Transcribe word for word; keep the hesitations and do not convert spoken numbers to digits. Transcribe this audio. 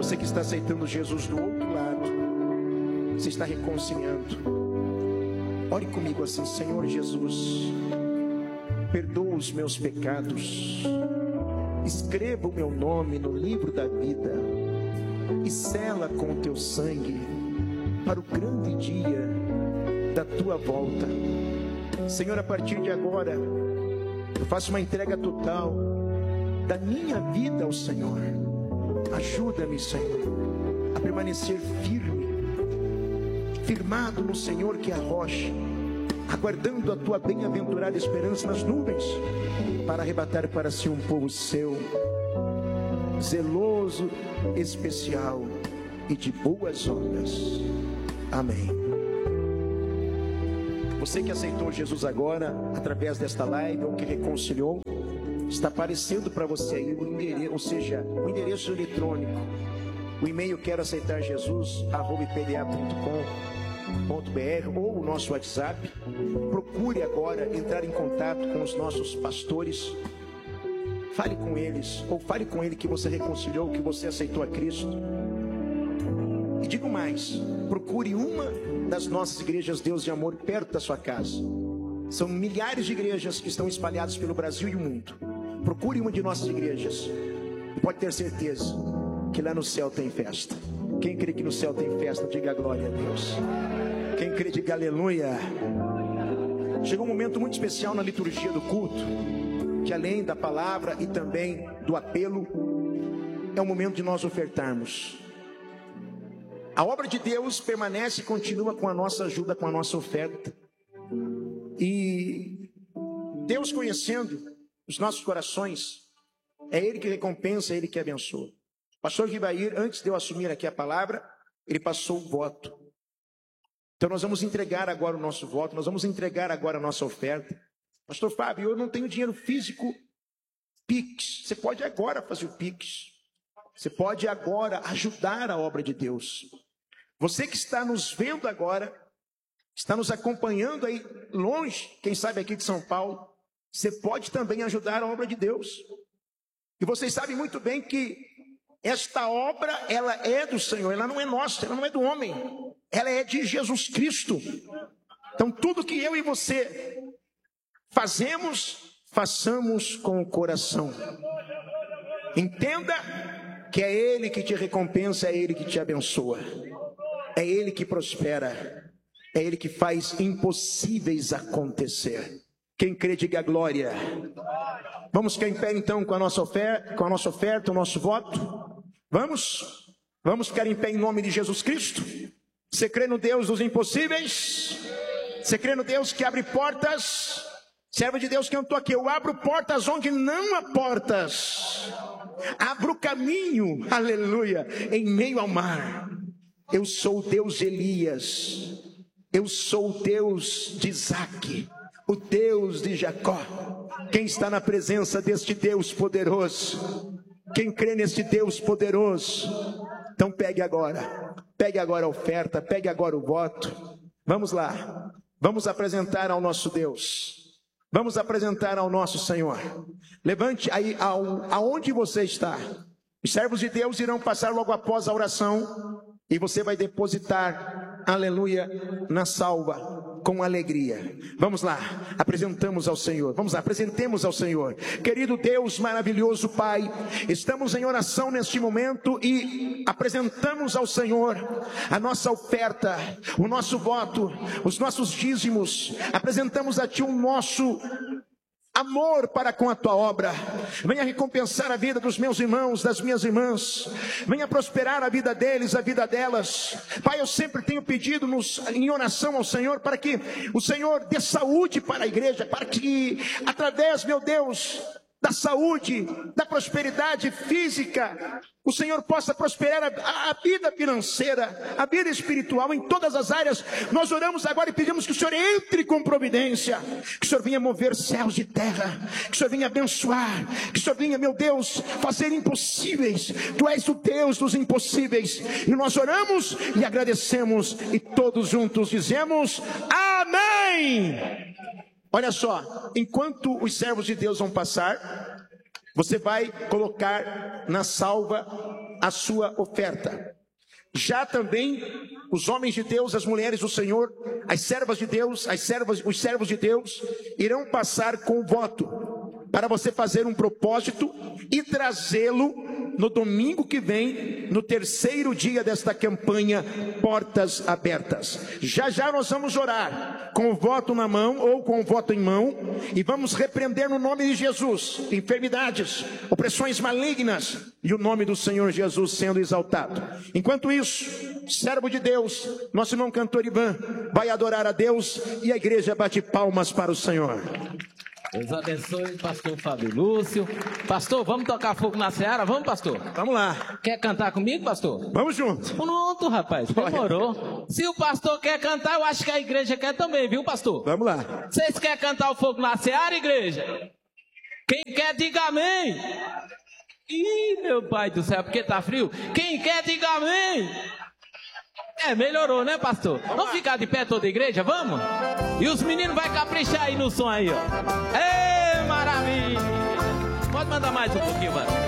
Você que está aceitando Jesus do outro lado, você está reconciliando. Ore comigo assim: Senhor Jesus, perdoa os meus pecados, escreva o meu nome no livro da vida e sela com o teu sangue para o grande dia da tua volta. Senhor, a partir de agora eu faço uma entrega total da minha vida ao Senhor. Ajuda-me, Senhor, a permanecer firme, firmado no Senhor que é a rocha, aguardando a tua bem-aventurada esperança nas nuvens, para arrebatar para si um povo seu, zeloso, especial e de boas obras. Amém. Você que aceitou Jesus agora, através desta live, ou que reconciliou, está aparecendo para você aí o endereço, ou seja, o endereço eletrônico, o e-mail quero aceitar Jesus, arroba i p d a ponto com ponto b r, ou o nosso WhatsApp. Procure agora entrar em contato com os nossos pastores, fale com eles, ou fale com ele que você reconciliou, que você aceitou a Cristo. E digo mais, procure uma das nossas igrejas Deus de Amor perto da sua casa. São milhares de igrejas que estão espalhadas pelo Brasil e o mundo. Procure uma de nossas igrejas e pode ter certeza que lá no céu tem festa. Quem crê que no céu tem festa, diga glória a Deus. Quem crê, diga aleluia. Chegou um momento muito especial na liturgia do culto, que além da palavra e também do apelo, é o momento de nós ofertarmos. A obra de Deus permanece e continua com a nossa ajuda, com a nossa oferta. E Deus, conhecendo os nossos corações, é Ele que recompensa, é Ele que abençoa. O pastor Ribair, antes de eu assumir aqui a palavra, ele passou o voto. Então nós vamos entregar agora o nosso voto, nós vamos entregar agora a nossa oferta. Pastor Fábio, eu não tenho dinheiro físico, Pix. Você pode agora fazer o Pix. Você pode agora ajudar a obra de Deus. Você que está nos vendo agora, está nos acompanhando aí longe, quem sabe aqui de São Paulo, você pode também ajudar a obra de Deus. E vocês sabem muito bem que esta obra, ela é do Senhor, ela não é nossa, ela não é do homem, ela é de Jesus Cristo. Então tudo que eu e você fazemos, façamos com o coração. Entenda que é Ele que te recompensa, é Ele que te abençoa, é Ele que prospera, é Ele que faz impossíveis acontecer. Quem crê, diga glória. Vamos ficar em pé então com a nossa oferta, com a nossa oferta, o nosso voto. Vamos? Vamos ficar em pé em nome de Jesus Cristo. Você crê no Deus dos impossíveis? Você crê no Deus que abre portas? Servo de Deus cantou aqui: eu abro portas onde não há portas, abro caminho, aleluia, em meio ao mar. Eu sou o Deus de Elias, eu sou o Deus de Isaque, o Deus de Jacó. Quem está na presença deste Deus poderoso? Quem crê neste Deus poderoso? Então pegue agora, pegue agora a oferta, pegue agora o voto. Vamos lá, vamos apresentar ao nosso Deus, vamos apresentar ao nosso Senhor. Levante aí ao, aonde você está. Os servos de Deus irão passar logo após a oração e você vai depositar, aleluia, na salva com alegria. Vamos lá, apresentamos ao Senhor, vamos lá, apresentemos ao Senhor. Querido Deus maravilhoso Pai, estamos em oração neste momento e apresentamos ao Senhor a nossa oferta, o nosso voto, os nossos dízimos. Apresentamos a Ti o nosso amor para com a Tua obra. Venha recompensar a vida dos meus irmãos, das minhas irmãs. Venha prosperar a vida deles, a vida delas. Pai, eu sempre tenho pedido nos, em oração ao Senhor, para que o Senhor dê saúde para a igreja, para que através, meu Deus, da saúde, da prosperidade física, o Senhor possa prosperar a, a vida financeira, a vida espiritual, em todas as áreas. Nós oramos agora e pedimos que o Senhor entre com providência, que o Senhor venha mover céus e terra, que o Senhor venha abençoar, que o Senhor venha, meu Deus, fazer impossíveis. Tu és o Deus dos impossíveis, e nós oramos e agradecemos, e todos juntos dizemos amém. Olha só, enquanto os servos de Deus vão passar, você vai colocar na salva a sua oferta. Já também os homens de Deus, as mulheres do Senhor, as servas de Deus, as servas, os servos de Deus, irão passar com voto para você fazer um propósito e trazê-lo no domingo que vem, no terceiro dia desta campanha Portas Abertas. Já já nós vamos orar com o voto na mão ou com o voto em mão e vamos repreender no nome de Jesus enfermidades, opressões malignas e o nome do Senhor Jesus sendo exaltado. Enquanto isso, servo de Deus, nosso irmão cantor Ivan vai adorar a Deus e a igreja bate palmas para o Senhor. Deus abençoe, pastor Fábio Lúcio. Pastor, vamos tocar fogo na seara? Vamos, pastor? Vamos lá. Quer cantar comigo, pastor? Vamos juntos. Pronto, rapaz, demorou. Se o pastor quer cantar, eu acho que a igreja quer também, viu, pastor? Vamos lá. Vocês querem cantar o fogo na seara, igreja? Quem quer, diga amém. Ih, meu pai do céu, porque tá frio. Quem quer, diga amém. É, melhorou, né, pastor? Vamos, vamos ficar de pé toda a igreja, vamos? E os meninos vão caprichar aí no som aí, ó. Ê, maravilha! Pode mandar mais um pouquinho, mano.